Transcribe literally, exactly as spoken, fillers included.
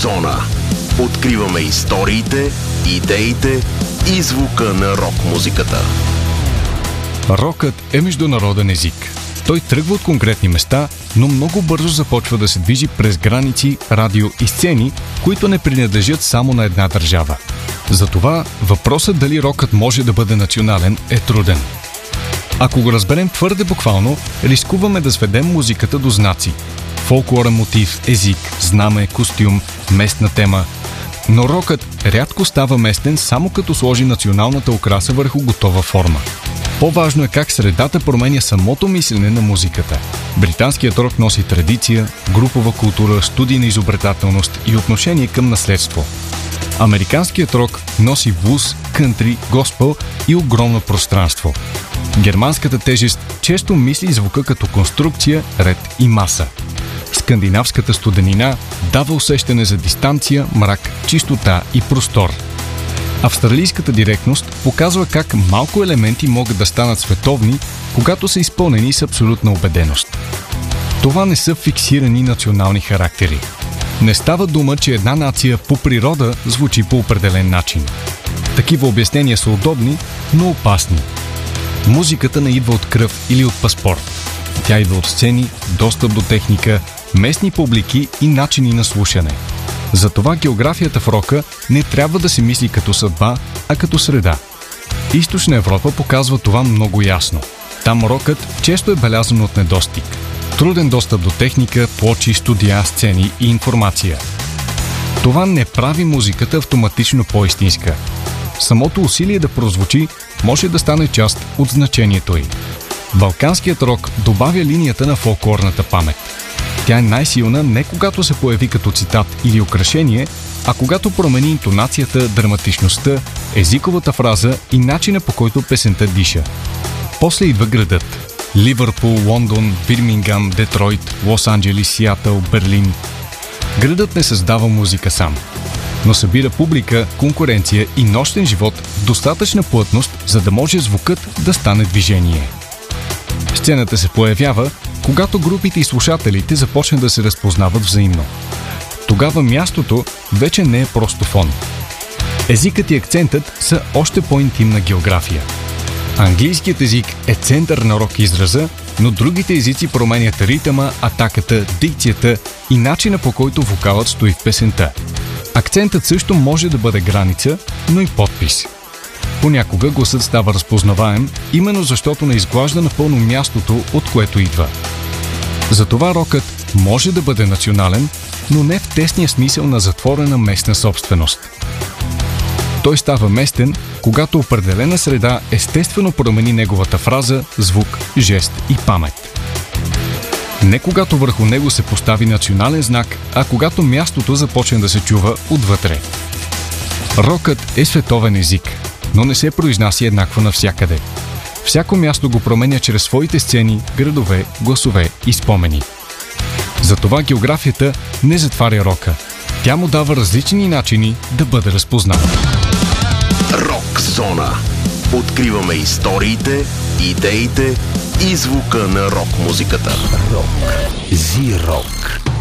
Зона. Откриваме историите, идеите и звука на рок-музиката. Рокът е международен език. Той тръгва от конкретни места, но много бързо започва да се движи през граници, радио и сцени, които не принадлежат само на една държава. Затова въпросът дали рокът може да бъде национален е труден. Ако го разберем твърде буквално, рискуваме да сведем музиката до знаци. Фолклорен мотив, език, знаме, костюм, местна тема. Но рокът рядко става местен само като сложи националната украса върху готова форма. По-важно е как средата променя самото мислене на музиката. Британският рок носи традиция, групова култура, студийна изобретателност и отношение към наследство. Американският рок носи блуз, кънтри, госпел и огромно пространство. Германската тежест често мисли звука като конструкция, ред и маса. Скандинавската студенина дава усещане за дистанция, мрак, чистота и простор. Австралийската директност показва как малко елементи могат да станат световни, когато са изпълнени с абсолютна убеденост. Това не са фиксирани национални характери. Не става дума, че една нация по природа звучи по определен начин. Такива обяснения са удобни, но опасни. Музиката не идва от кръв или от паспорт. Тя идва от сцени, достъп до техника, местни публики и начини на слушане. Затова географията в рока не трябва да се мисли като съдба, а като среда. Източна Европа показва това много ясно. Там рокът често е белязан от недостиг. Труден достъп до техника, плочи, студия, сцени и информация. Това не прави музиката автоматично по-истинска. Самото усилие да прозвучи може да стане част от значението й. Балканският рок добавя линията на фолклорната памет. Тя е най-силна не когато се появи като цитат или украшение, а когато промени интонацията, драматичността, езиковата фраза и начина, по който песента диша. После идва градът. Ливърпул, Лондон, Бирмингам, Детройт, Лос-Анджелис, Сиатъл, Берлин. Градът не създава музика сам, но събира публика, конкуренция и нощен живот в достатъчна плътност, за да може звукът да стане движение. Сцената се появява, когато групите и слушателите започнат да се разпознават взаимно. Тогава мястото вече не е просто фон. Езикът и акцентът са още по-интимна география. Английският език е център на рок израза, но другите езици променят ритъма, атаката, дикцията и начина, по който вокалът стои в песента. Акцентът също може да бъде граница, но и подпис. Понякога гласът става разпознаваем, именно защото не изглажда напълно мястото, от което идва. Затова рокът може да бъде национален, но не в тесния смисъл на затворена местна собственост. Той става местен, когато определена среда естествено промени неговата фраза, звук, жест и памет. Не когато върху него се постави национален знак, а когато мястото започне да се чува отвътре. Рокът е световен език, но не се произнася еднакво навсякъде. Всяко място го променя чрез своите сцени, градове, гласове и спомени. Затова географията не затваря рока. Тя му дава различни начини да бъде разпознат. Рок зона. Откриваме историите, идеите и звука на рок-музиката. Рок. Зи-рок.